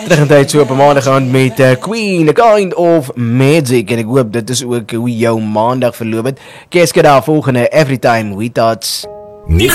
Terug in tyd so op 'n maandag aand met Queen, a kind of magic. En ek hoop dit is ook hoe jou maandag verloop het. Keska daar volgende Every Time We Touch. 90.5